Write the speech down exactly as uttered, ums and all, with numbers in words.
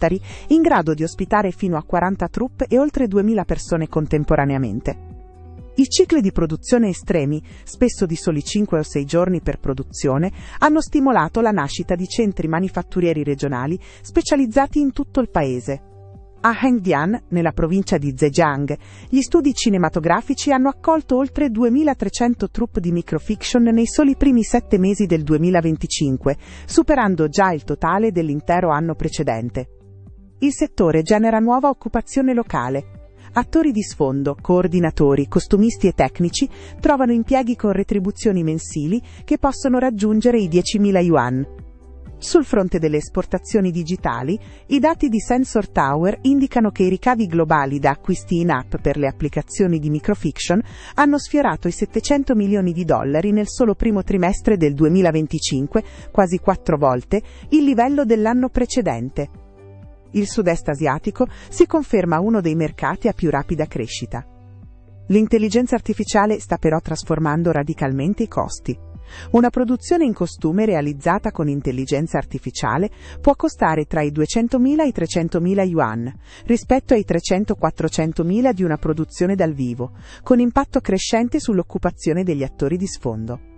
Factory, in grado di ospitare fino a quaranta troupe e oltre duemila persone contemporaneamente. I cicli di produzione estremi, spesso di soli cinque o sei giorni per produzione, hanno stimolato la nascita di centri manifatturieri regionali specializzati in tutto il paese. A Hengdian, nella provincia di Zhejiang, gli studi cinematografici hanno accolto oltre duemilatrecento troupe di microfiction nei soli primi sette mesi del duemilaventicinque, superando già il totale dell'intero anno precedente. Il settore genera nuova occupazione locale. Attori di sfondo, coordinatori, costumisti e tecnici trovano impieghi con retribuzioni mensili che possono raggiungere i diecimila yuan. Sul fronte delle esportazioni digitali, i dati di Sensor Tower indicano che i ricavi globali da acquisti in app per le applicazioni di microfiction hanno sfiorato i settecento milioni di dollari nel solo primo trimestre del duemilaventicinque, quasi quattro volte il livello dell'anno precedente. Il sud-est asiatico si conferma uno dei mercati a più rapida crescita. L'intelligenza artificiale sta però trasformando radicalmente i costi. Una produzione in costume realizzata con intelligenza artificiale può costare tra i duecentomila e i trecentomila yuan, rispetto ai trecento-quattrocentomila di una produzione dal vivo, con impatto crescente sull'occupazione degli attori di sfondo.